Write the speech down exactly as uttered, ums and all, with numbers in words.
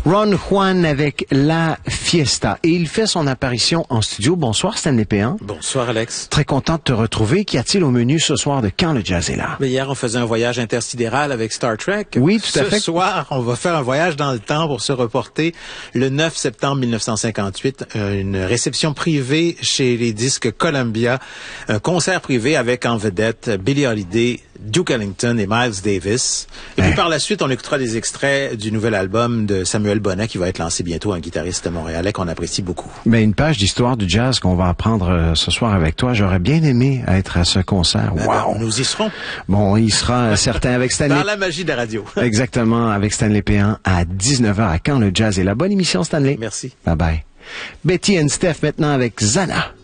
Ron Juan avec La Fiesta. Et il fait son apparition en studio. Bonsoir Stanley Péan. Bonsoir Alex. Très content de te retrouver. Qu'y a-t-il au menu ce soir de Quand le jazz est là? Mais hier, on faisait un voyage intersidéral avec Star Trek. Oui, tout à fait. Ce soir, on va faire un voyage dans le temps pour se reporter le neuf septembre mille neuf cent cinquante-huit, une réception privée chez les disques Columbia, un concert privé avec en vedette Billie Holiday, Duke Ellington et Miles Davis. Et puis hein? par la suite, on écoutera des extraits du nouvel album de Samuel Bonnet qui va être lancé bientôt, un guitariste montréalais qu'on apprécie beaucoup. Mais une page d'histoire du jazz qu'on va apprendre euh, ce soir avec toi. J'aurais bien aimé être à ce concert. Ben, Wow! ben, nous y serons. Bon, il sera certain avec Stanley. Dans la magie de la radio. Exactement, avec Stanley Péan à dix-neuf heures à Quand le jazz est là. Bonne émission Stanley. Merci. Bye bye. Betty and Steph maintenant avec Zana.